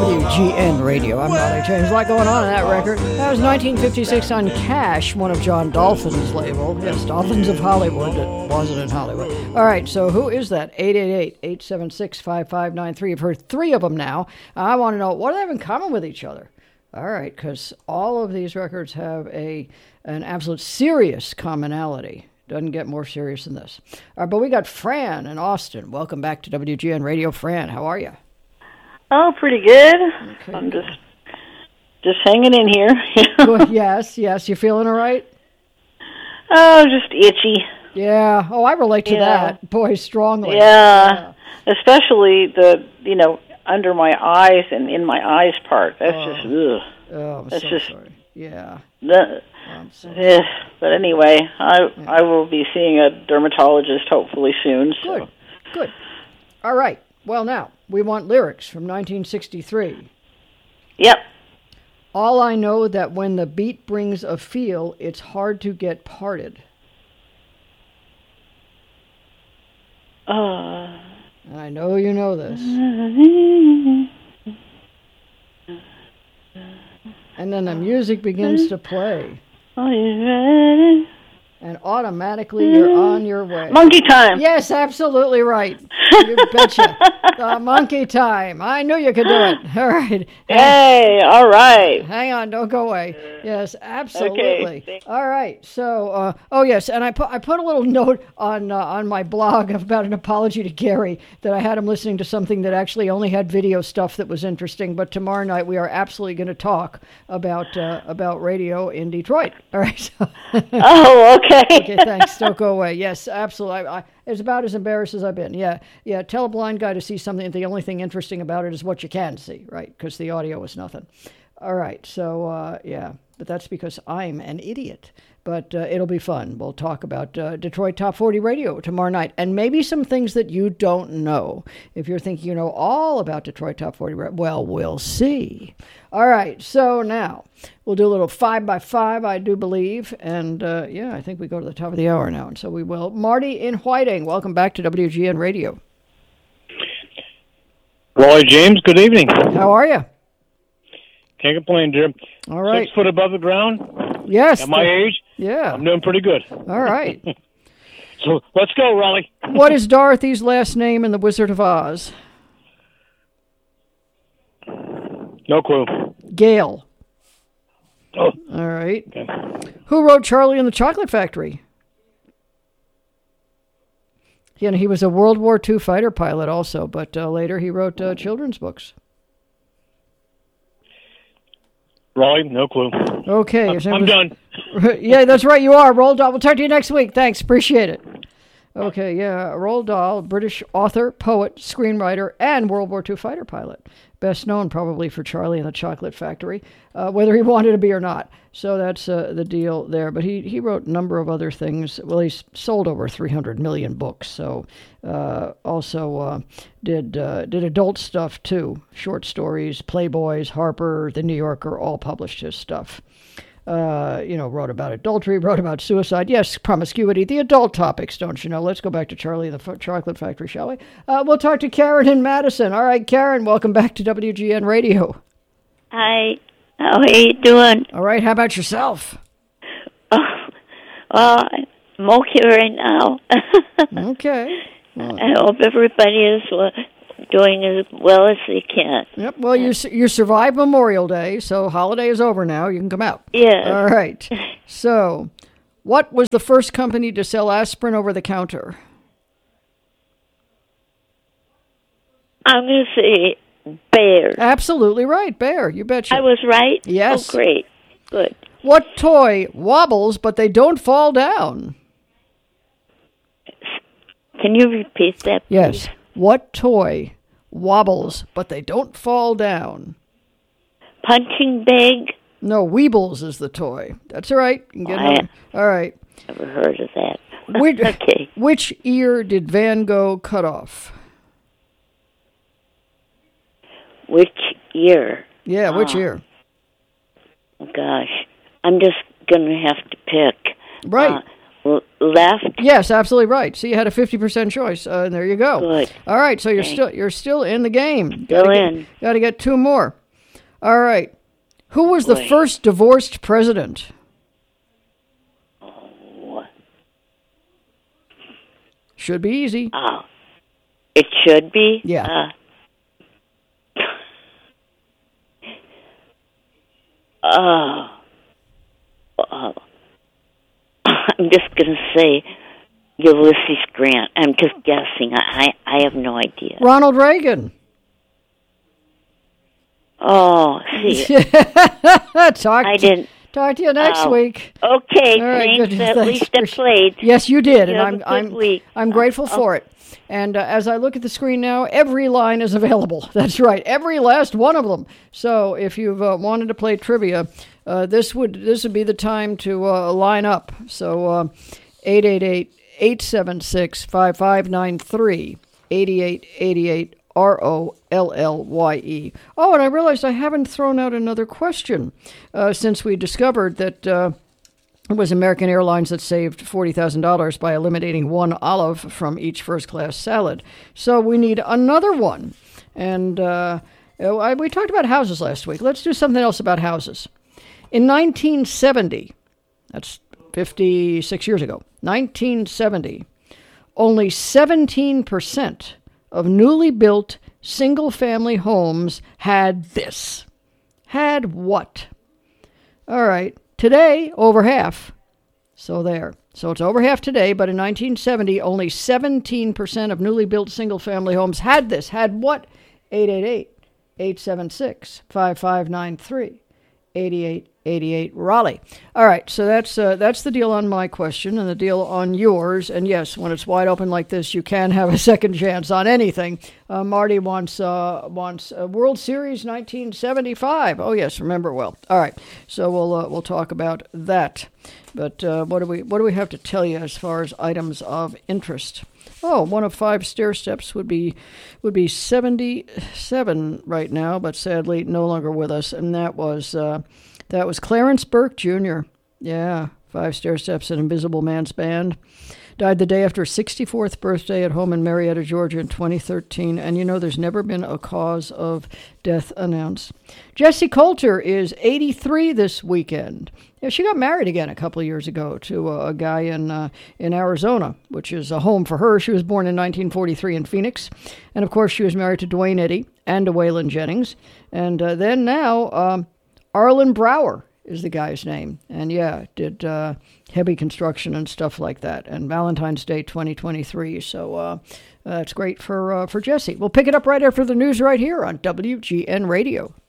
WGN Radio. I'm Molly James. There's a lot going on in that record. That was 1956 on Cash, one of John Dolphin's label. Yes, Dolphins of Hollywood. It wasn't in Hollywood. All right, so who is that? 888-876-5593. You've heard three of them now. I want to know, what do they have in common with each other? All right, because all of these records have an absolute serious commonality. Doesn't get more serious than this. All right, but we got Fran in Austin. Welcome back to WGN Radio. Fran, how are you? Oh, pretty good. Okay. I'm just hanging in here. Good. Yes. You feeling all right? Oh, just itchy. Yeah. Oh, I relate to that. Boy, strongly. Yeah. Especially the, under my eyes and in my eyes part. That's just, ugh. Oh, I'm That's so just, sorry. Yeah. I'm sorry. But anyway, I will be seeing a dermatologist hopefully soon. So. Good. All right. Well, now, we want lyrics from 1963. Yep. All I know that when the beat brings a feel, it's hard to get parted. I know you know this. And then the music begins to play. Are you ready? And automatically you're on your way. Monkey time. Yes, absolutely right. You betcha. Monkey time. I knew you could do it. All right. Hey, all right. Hang on, don't go away. Yes, absolutely. Okay. All right. So, yes, and I put a little note on my blog about an apology to Gary that I had him listening to something that actually only had video stuff that was interesting. But tomorrow night we are absolutely going to talk about radio in Detroit. All right. Oh, okay. Okay, thanks. Don't go away. Yes, absolutely. It's about as embarrassed as I've been. Yeah. Tell a blind guy to see something. The only thing interesting about it is what you can see, right? Because the audio is nothing. All right. So, but that's because I'm an idiot. But it'll be fun. We'll talk about Detroit Top 40 Radio tomorrow night. And maybe some things that you don't know. If you're thinking you know all about Detroit Top 40 Radio, well, we'll see. All right. So now we'll do a little 5x5, I do believe. And, I think we go to the top of the hour now. And so we will. Marty in Whiting, welcome back to WGN Radio. Roy James, good evening. How are you? Can't complain, dear. All right. 6 foot above the ground. Yes. At my age, yeah. I'm doing pretty good. All right. So let's go, Raleigh. What is Dorothy's last name in The Wizard of Oz? No clue. Gale. Oh. All right. Okay. Who wrote Charlie and the Chocolate Factory? He was a World War II fighter pilot also, but later he wrote children's books. Raleigh, no clue. Okay. I'm done. Yeah, that's right. You are. Roald Dahl. We'll talk to you next week. Thanks. Appreciate it. Okay, yeah. Roald Dahl, British author, poet, screenwriter, and World War II fighter pilot. Best known probably for Charlie and the Chocolate Factory, whether he wanted to be or not. So that's the deal there. But he wrote a number of other things. Well, he's sold over 300 million books. So also did adult stuff too. Short stories, Playboys, Harper, The New Yorker, all published his stuff. Wrote about adultery, wrote about suicide. Yes, promiscuity, the adult topics, don't you know? Let's go back to Charlie and the Chocolate Factory, shall we? We'll talk to Karen in Madison. All right, Karen, welcome back to WGN Radio. Hi. How are you doing? All right, how about yourself? Oh, well, I'm okay right now. Okay. Well, I hope everybody is doing as well as they can. Yep. Well, you survived Memorial Day, so holiday is over now. You can come out. Yeah. All right. So, what was the first company to sell aspirin over the counter? I'm going to say Bayer. Absolutely right, Bayer. You betcha. I was right? Yes. Oh, great. Good. What toy wobbles but they don't fall down? Can you repeat that, please? Yes. What toy wobbles but they don't fall down? Punching bag? No, Weebles is the toy. That's all right. You can get all right. Never heard of that. Okay. Which ear did Van Gogh cut off? Which ear? Yeah, which ear? Gosh. I'm just going to have to pick. Right. left. Yes, absolutely right. So you had a 50% choice, and there you go. Good. All right, so you're still in the game. Still in. Got to get two more. All right. Who was the Boy. first divorced president? Oh, Should be easy. it should be. Yeah. I'm just going to say Ulysses Grant. I'm just guessing. I have no idea. Ronald Reagan. Oh, see. Talk to you next week. Okay, All right, thanks. good. At Thanks. least I played. Yes, you did, You and have a good week. I'm grateful for it. And as I look at the screen now, every line is available. That's right, every last one of them. So if you've wanted to play trivia, this would be the time to line up. So 888-876-5593, 8888 ROLLYE. Oh, and I realized I haven't thrown out another question since we discovered that it was American Airlines that saved $40,000 by eliminating one olive from each first-class salad. So we need another one. And we talked about houses last week. Let's do something else about houses. In 1970, that's 56 years ago, 1970, only 17% of newly built single-family homes had this. Had what? All right. Today, over half. So there. So it's over half today, but in 1970, only 17% of newly built single-family homes had this. Had what? 888-876-5593. 8888 Raleigh. All right, so that's the deal on my question and the deal on yours. And yes, when it's wide open like this, you can have a second chance on anything. Marty wants World Series 1975. Oh yes, remember well. All right, so we'll talk about that. But what do we have to tell you as far as items of interest? Oh, one of 5 stair steps would be 77 right now, but sadly no longer with us. And that was Clarence Burke Jr. Yeah, 5 stair steps, an Invisible Man's Band. Died the day after his 64th birthday at home in Marietta, Georgia in 2013. And there's never been a cause of death announced. Jessie Coulter is 83 this weekend. Yeah, she got married again a couple of years ago to a guy in Arizona, which is a home for her. She was born in 1943 in Phoenix. And, of course, she was married to Dwayne Eddy and to Waylon Jennings. And then now Arlen Brower is the guy's name. And, did heavy construction and stuff like that. And Valentine's Day 2023. So that's great for Jessie. We'll pick it up right after the news right here on WGN Radio.